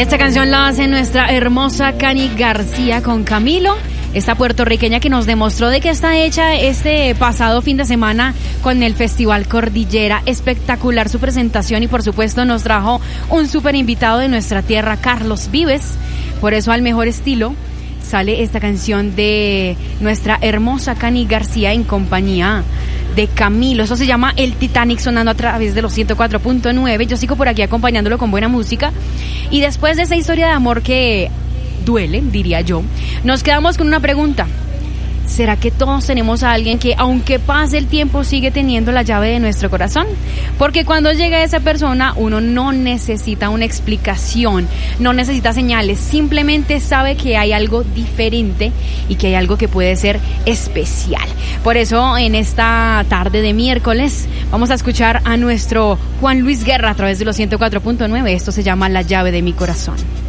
Esta canción la hace nuestra hermosa Cani García con Camilo, esta puertorriqueña que nos demostró de que está hecha este pasado fin de semana con el Festival Cordillera. Espectacular su presentación y por supuesto nos trajo un súper invitado de nuestra tierra, Carlos Vives. Por eso al mejor estilo sale esta canción de nuestra hermosa Cani García en compañía de Camilo. Eso se llama El Titanic, sonando a través de los 104.9. Yo sigo por aquí acompañándolo con buena música. Y después de esa historia de amor que duele, diría yo, nos quedamos con una pregunta. ¿Será que todos tenemos a alguien que, aunque pase el tiempo, sigue teniendo la llave de nuestro corazón? Porque cuando llega esa persona, uno no necesita una explicación, no necesita señales, simplemente sabe que hay algo diferente y que hay algo que puede ser especial. Por eso, en esta tarde de miércoles, vamos a escuchar a nuestro Juan Luis Guerra a través de los 104.9. Esto se llama La Llave de mi Corazón.